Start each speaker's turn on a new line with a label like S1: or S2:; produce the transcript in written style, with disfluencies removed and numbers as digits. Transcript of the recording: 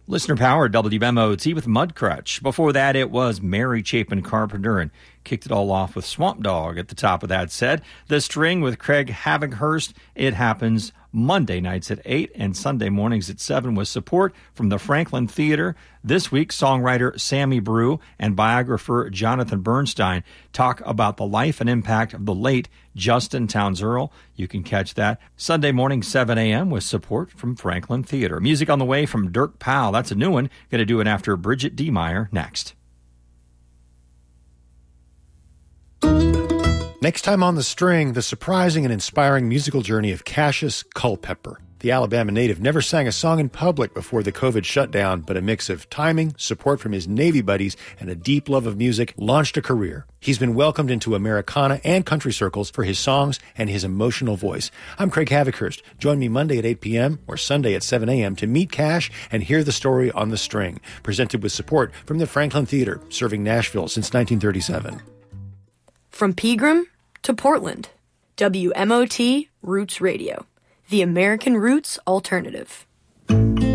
S1: Listener Power, WMOT with Mudcrutch. Before that, it was Mary Chapin Carpenter, and kicked it all off with Swamp Dogg at the top of that set. The String with Craig Havighurst. It happens Monday nights at 8 and Sunday mornings at 7 with support from the Franklin Theater. This week, songwriter Sammy Brew and biographer Jonathan Bernstein talk about the life and impact of the late Justin Townes Earle. You can catch that Sunday morning, 7 a.m. with support from Franklin Theater. Music on the way from Dirk Powell. That's a new one. Going to do it after Bridget D. Meyer next.
S2: Next time on The String, the surprising and inspiring musical journey of Cassius Culpepper. The Alabama native never sang a song in public before the COVID shutdown, but a mix of timing, support from his Navy buddies, and a deep love of music launched a career. He's been welcomed into Americana and country circles for his songs and his emotional voice. I'm Craig Havighurst. Join me Monday at 8 p.m. or Sunday at 7 a.m. to meet Cash and hear the story on The String, presented with support from the Franklin Theater, serving Nashville since 1937.
S3: From Pegram to Portland, WMOT Roots Radio, the American Roots Alternative.